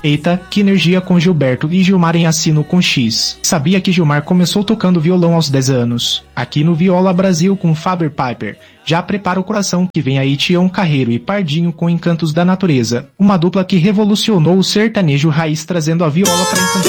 Eita, que energia com Gilberto e Gilmar em Assino com X. Sabia que Gilmar começou tocando violão aos 10 anos? Aqui no Viola Brasil com Faber Piper. Já prepara o coração que vem aí Tião Carreiro e Pardinho com Encantos da Natureza. Uma dupla que revolucionou o sertanejo raiz trazendo a viola para encantar.